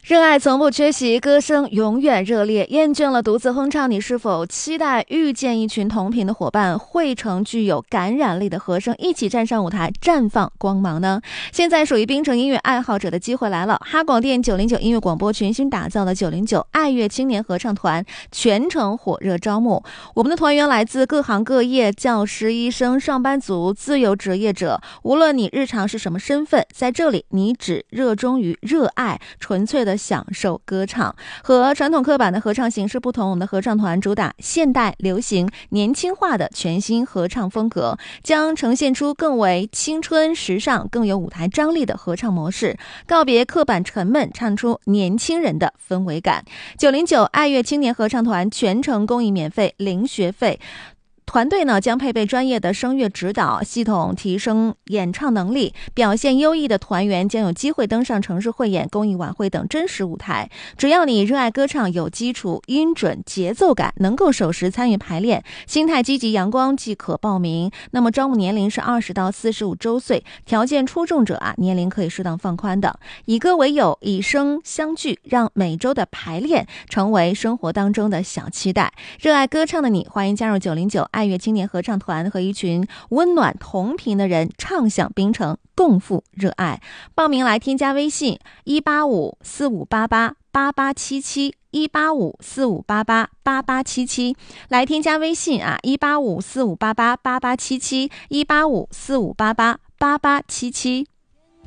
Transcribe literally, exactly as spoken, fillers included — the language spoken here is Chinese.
热爱从不缺席，歌声永远热烈。厌倦了独自哼唱，你是否期待遇见一群同频的伙伴，汇成具有感染力的和声，一起站上舞台，绽放光芒呢？现在属于槟城音乐爱好者的机会来了！哈广电九零九音乐广播全新打造的九零九爱乐青年合唱团全程火热招募。我们的团员来自各行各业，教师、医生、上班族、自由职业者，无论你日常是什么身份，在这里你只热衷于热爱，纯粹的享受歌唱。和传统刻板的合唱形式不同，我们的合唱团主打现代流行年轻化的全新合唱风格，将呈现出更为青春时尚更有舞台张力的合唱模式，告别刻板沉闷，唱出年轻人的氛围感。九零九爱乐青年合唱团全程公益免费，零学费。团队呢将配备专业的声乐指导系统，提升演唱能力，表现优异的团员将有机会登上城市汇演、公益晚会等真实舞台。只要你热爱歌唱，有基础、音准、节奏感，能够守时参与排练，心态积极阳光即可报名。那么招募年龄是二十到四十五周岁，条件出众者啊，年龄可以适当放宽的。以歌为友，以声相聚，让每周的排练成为生活当中的小期待。热爱歌唱的你，欢迎加入九零九爱乐青年合唱团，和一群温暖同频的人唱响槟城，共赴热爱。报名来添加微信一八五四五八八八八七七一八五四五八八八八七七，来添加微信啊一八五四五八八八八七七一八五四五八八八八七七。